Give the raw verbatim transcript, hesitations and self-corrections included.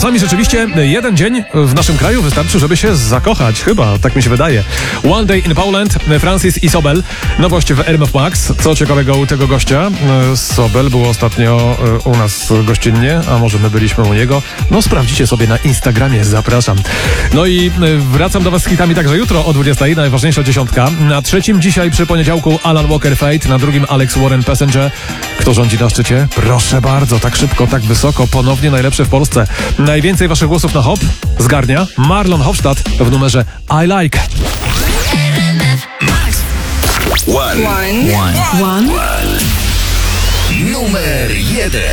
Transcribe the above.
Czasami rzeczywiście jeden dzień w naszym kraju wystarczy, żeby się zakochać. Chyba, tak mi się wydaje. One Day in Poland, Francis i Sobel. Nowość w R M F Max. Co ciekawego u tego gościa? Sobel był ostatnio u nas gościnnie, a może my byliśmy u niego. No sprawdzicie sobie na Instagramie, zapraszam. No i wracam do was z hitami także jutro o dwudziestej, najważniejsza dziesiątka. Na trzecim dzisiaj przy poniedziałku Alan Walker Fate, na drugim Alex Warren Passenger. Kto rządzi na szczycie? Proszę bardzo, tak szybko, tak wysoko, ponownie najlepszy w Polsce. Najwięcej waszych głosów na hop zgarnia Marlon Hofstadt w numerze I Like. One. One. One. One. Numer jeden.